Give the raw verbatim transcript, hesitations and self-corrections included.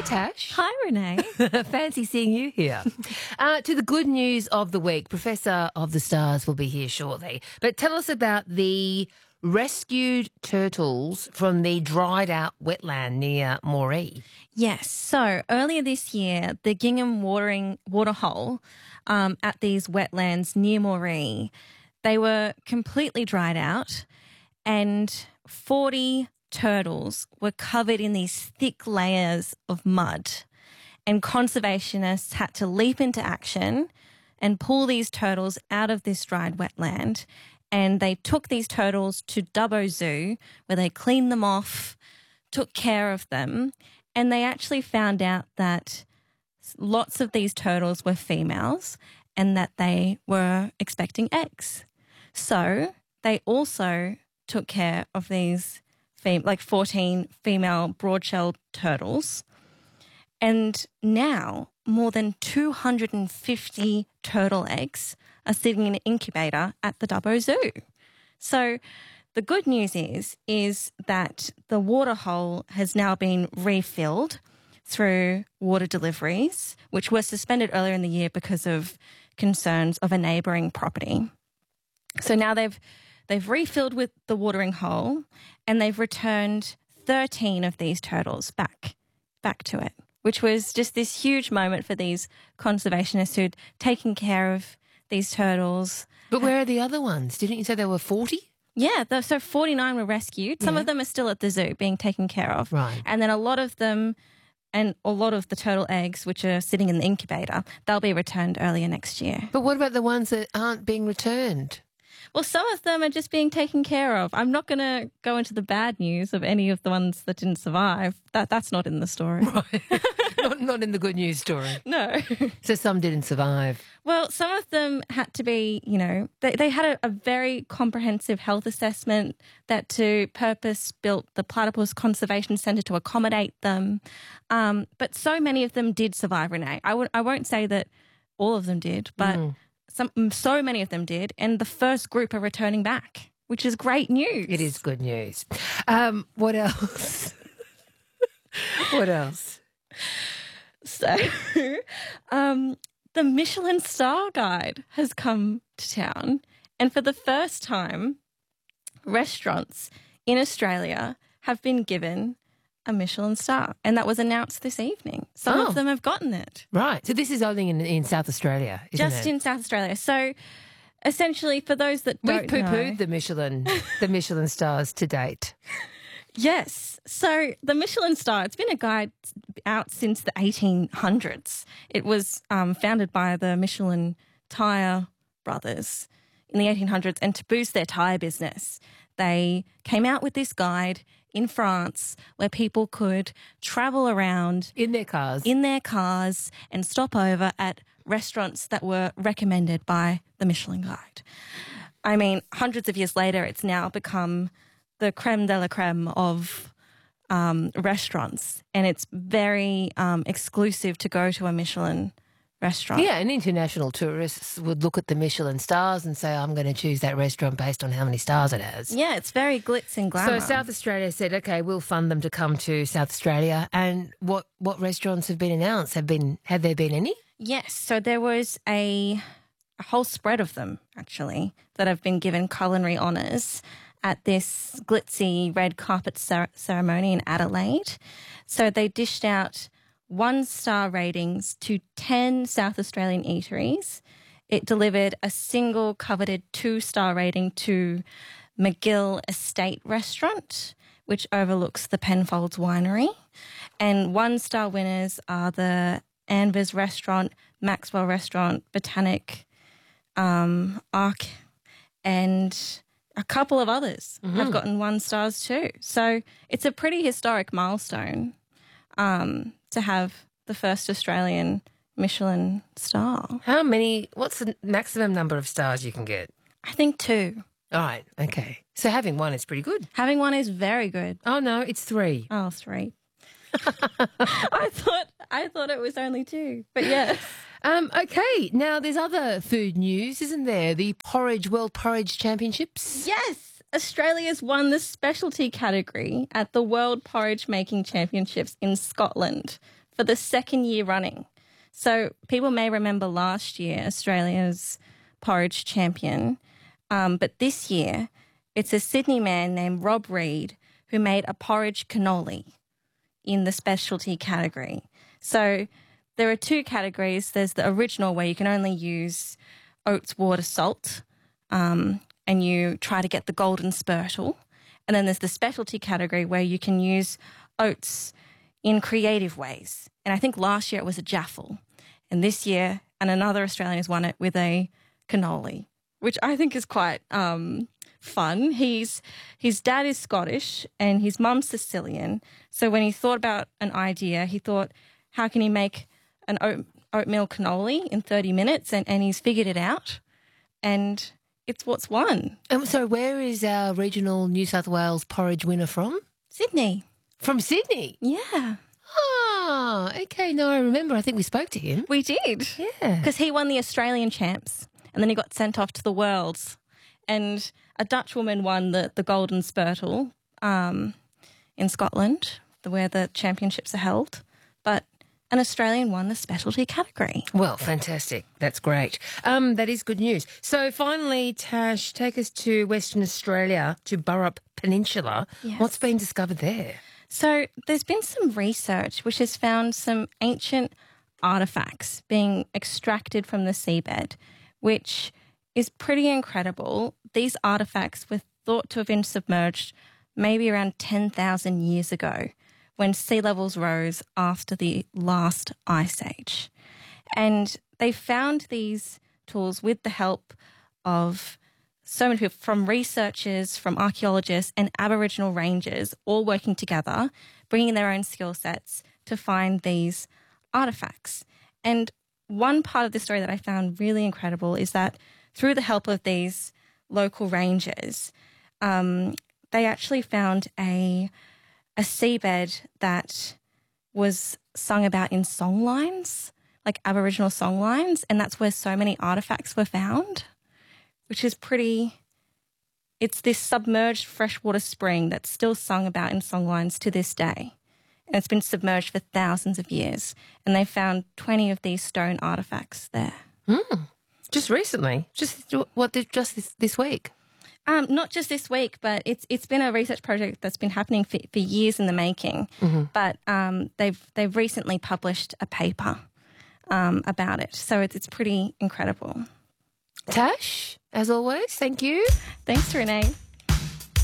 Tash. Hi, Renee. Fancy seeing you here. Uh, to the good news of the week, Professor of the Stars will be here shortly. But tell us about the rescued turtles from the dried out wetland near Moree. Yes. So earlier this year, the Gingham watering waterhole um, at these wetlands near Moree, they were completely dried out, and forty turtles were covered in these thick layers of mud. And conservationists had to leap into action and pull these turtles out of this dried wetland. And they took these turtles to Dubbo Zoo, where they cleaned them off, took care of them, and they actually found out that lots of these turtles were females and that they were expecting eggs. So they also took care of these fem- like fourteen female broad-shelled turtles. And now more than two hundred fifty turtle eggs are sitting in an incubator at the Dubbo Zoo. So the good news is, is that the waterhole has now been refilled through water deliveries, which were suspended earlier in the year because of concerns of a neighbouring property. So now they've they've refilled with the watering hole, and they've returned thirteen of these turtles back back to it, which was just this huge moment for these conservationists who'd taken care of these turtles. But where are the other ones? Didn't you say there were forty? Yeah, the, so forty-nine were rescued. Some Yeah. of them are still at the zoo being taken care of. Right. And then a lot of them, and a lot of the turtle eggs, which are sitting in the incubator, they'll be returned earlier next year. But what about the ones that aren't being returned? Well, some of them are just being taken care of. I'm not going to go into the bad news of any of the ones that didn't survive. That That's not in the story. Right. not, not in the good news story. No. So some didn't survive. Well, some of them had to be, you know, they, they had a, a very comprehensive health assessment that to purpose built the Platypus Conservation Centre to accommodate them. Um, but so many of them did survive, Renee. I, w- I won't say that all of them did, but Mm. some so many of them did. And the first group are returning back, which is great news. It is good news. Um, what else? What else? So, um, the Michelin Star Guide has come to town, and for the first time, restaurants in Australia have been given a Michelin star, and that was announced this evening. Some Oh. of them have gotten it. Right. So this is only in, in South Australia, isn't Just it? in South Australia. So, essentially, for those that We've don't know, poo-pooed the Michelin, the Michelin stars to date. yes. So the Michelin star, it's been a guide out since the eighteen hundreds. It was um, founded by the Michelin Tire brothers in the eighteen hundreds, and to boost their tire business, they came out with this guide in France where people could travel around In their cars. in their cars and stop over at restaurants that were recommended by the Michelin Guide. I mean, hundreds of years later, it's now become the creme de la creme of um, restaurants, and it's very um, exclusive to go to a Michelin restaurant. Yeah, and international tourists would look at the Michelin stars and say, I'm going to choose that restaurant based on how many stars it has. Yeah, it's very glitz and glamour. So South Australia said, okay, we'll fund them to come to South Australia. And what, what restaurants have been announced? Have been have there been any? Yes, so there was a, a whole spread of them, actually, that have been given culinary honours at this glitzy red carpet cer- ceremony in Adelaide. So they dished out one-star ratings to ten South Australian eateries. It delivered a single coveted two-star rating to McGill Estate Restaurant, which overlooks the Penfolds Winery. And one-star winners are the Anvers Restaurant, Maxwell Restaurant, Botanic, um, Arc, and a couple of others have gotten one stars too. So it's a pretty historic milestone um, to have the first Australian Michelin star. How many, what's the maximum number of stars you can get? I think two. All right, okay. So having one is pretty good. Having one is very good. Oh, no, it's three. Oh, three. I thought I thought it was only two, but yes. Um, okay, now there's other food news, isn't there? The Porridge World Porridge Championships. Yes, Australia's won the specialty category at the World Porridge Making Championships in Scotland for the second year running. So people may remember last year Australia's porridge champion, um, but this year it's a Sydney man named Rob Reed who made a porridge cannoli in the specialty category. So there are two categories. There's the original where you can only use oats, water, salt, um, and you try to get the golden spurtle. And then there's the specialty category where you can use oats in creative ways. And I think last year it was a jaffle. And this year, and another Australian has won it with a cannoli, which I think is quite um, fun. He's his dad is Scottish and his mum's Sicilian. So when he thought about an idea, he thought, how can he make an oat, oatmeal cannoli in thirty minutes? And, and he's figured it out. And it's what's won. Um, so where is our regional New South Wales porridge winner from? Sydney. From Sydney? Yeah. Oh, okay. No, I remember. I think we spoke to him. We did. Yeah. Because he won the Australian champs and then he got sent off to the Worlds. And a Dutch woman won the, the Golden Spurtle um, in Scotland, the, where the championships are held. But an Australian won the specialty category. Well, fantastic. That's great. Um, that is good news. So finally, Tash, take us to Western Australia, to Burrup Peninsula. Yes. What's been discovered there? So there's been some research which has found some ancient artefacts being extracted from the seabed, which is pretty incredible. These artefacts were thought to have been submerged maybe around ten thousand years ago, when sea levels rose after the last ice age. And they found these tools with the help of so many people, from researchers, from archaeologists and Aboriginal rangers, all working together, bringing their own skill sets to find these artefacts. And one part of the story that I found really incredible is that through the help of these local rangers, um, they actually found a a seabed that was sung about in songlines, like Aboriginal songlines, and that's where so many artefacts were found, which is pretty... It's this submerged freshwater spring that's still sung about in songlines to this day, and it's been submerged for thousands of years, and they found twenty of these stone artefacts there. Mm. Just recently? Just what? Just this, this week? Um, not just this week, but it's it's been a research project that's been happening for, for years in the making. Mm-hmm. But um, they've they've recently published a paper um, about it, so it's it's pretty incredible. Tash, as always, thank you. Thanks, Renee.